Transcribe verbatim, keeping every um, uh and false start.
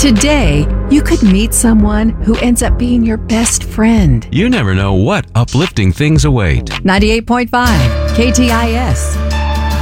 Today, you could meet someone who ends up being your best friend. You never know what uplifting things await. ninety-eight point five K T I S.